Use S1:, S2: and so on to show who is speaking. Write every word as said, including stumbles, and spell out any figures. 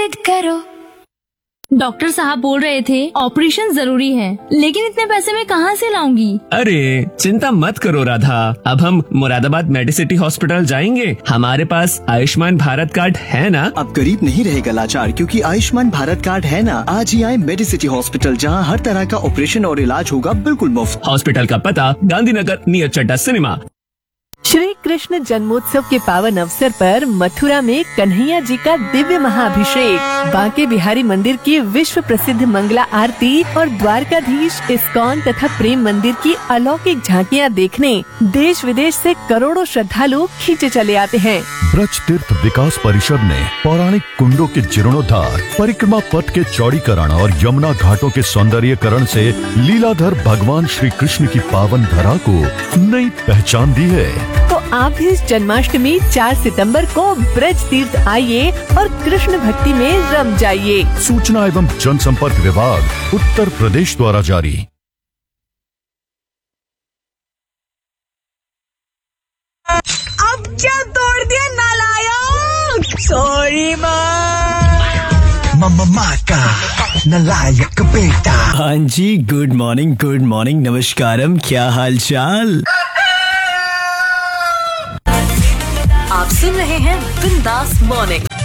S1: जिद करो।
S2: डॉक्टर साहब बोल रहे थे ऑपरेशन जरूरी है, लेकिन इतने पैसे मैं कहाँ से लाऊंगी?
S3: अरे चिंता मत करो राधा, अब हम मुरादाबाद मेडिसिटी हॉस्पिटल जाएंगे। हमारे पास आयुष्मान भारत कार्ड है ना।
S4: अब गरीब नहीं रहेगा लाचार, क्योंकि आयुष्मान भारत कार्ड है ना। आज ही आए मेडिसिटी हॉस्पिटल, जहां हर तरह का ऑपरेशन और इलाज होगा बिल्कुल मुफ्त।
S3: हॉस्पिटल का पता गांधीनगर नियर चड्डा सिनेमा।
S5: श्री कृष्ण जन्मोत्सव के पावन अवसर पर मथुरा में कन्हैया जी का दिव्य महाअभिषेक, बांके बिहारी मंदिर की विश्व प्रसिद्ध मंगला आरती और द्वारकाधीश इस्कॉन तथा प्रेम मंदिर की अलौकिक झांकियां देखने देश विदेश से करोड़ों श्रद्धालु खींचे चले आते हैं।
S6: ब्रज तीर्थ विकास परिषद ने पौराणिक कुंडों के जीर्णोद्धार, परिक्रमा पथ के चौड़ीकरण और यमुना घाटों के सौंदर्यीकरण से लीलाधर भगवान श्री कृष्ण की पावन धरा को नई पहचान दी है।
S5: तो आप भी इस जन्माष्टमी चार सितंबर को ब्रज तीर्थ आइए और कृष्ण भक्ति में रम जाइए।
S6: सूचना एवं जनसंपर्क विभाग उत्तर प्रदेश द्वारा जारी।
S7: अब क्या तोड़ दिया नालायक? सॉरी
S8: मम्मा का नालायक बेटा।
S9: हाँ जी, गुड मॉर्निंग गुड मॉर्निंग नमस्कारम, क्या हाल चाल?
S7: आप सुन रहे हैं बिंदास मॉर्निंग।